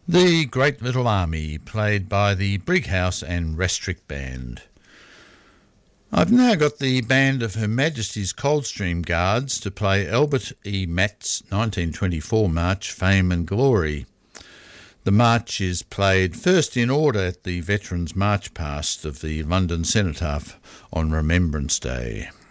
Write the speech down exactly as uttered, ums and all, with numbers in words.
The Great Little Army, played by the Brighouse and Restrict Band. I've now got the band of Her Majesty's Coldstream Guards to play Albert E. Matt's nineteen twenty-four march, Fame and Glory. The march is played first in order at the Veterans March Past of the London Cenotaph on Remembrance Day.